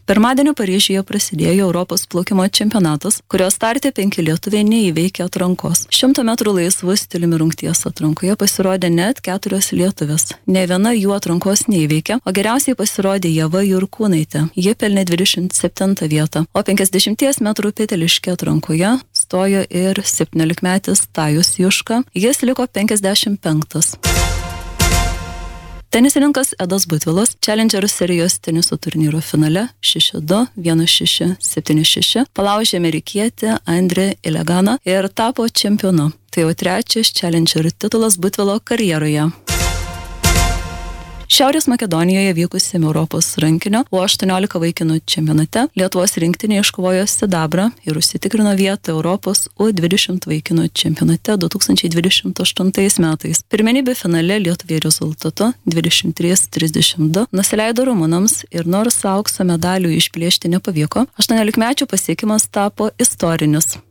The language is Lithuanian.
Pirmadienio Paryžiuje prasidėjo Europos plaukimo čempionatas, kurio starte 5 lietuviai neįveikė atrankos. 100 metrų laisvų stiliumi rungties atrankoje pasirodė net 4 lietuvės. Ne viena jų atrankos neįveikė, o geriausiai pasirodė Ieva Jurkūnaitė. Ji pelnė 27 vietą, o 50 metrų peteliške atrankoje stojo ir 17-metis Tajus Juška. Jis liko 55. Tenisininkas Edas Butvilas Challenger serijos teniso turnyro finale 6-2, 1-6, 7-6 palaužė amerikietį Andre Ileganą ir tapo čempionu. Tai jau 3. Challenger titulas Butvilo karjeroje. Šiaurės Makedonijoje vykusiame Europos rankinio U18 vaikinų čempionate Lietuvos rinktinė iškovojo sidabrą ir užsitikrino vietą Europos U20 vaikinų čempionate 2028 metais. Pirmenybė finale Lietuvai rezultatu 23-32 nusileido rumunams ir nors aukso medalių išplėšti nepavyko, 18-mečių pasiekimas tapo istorinis.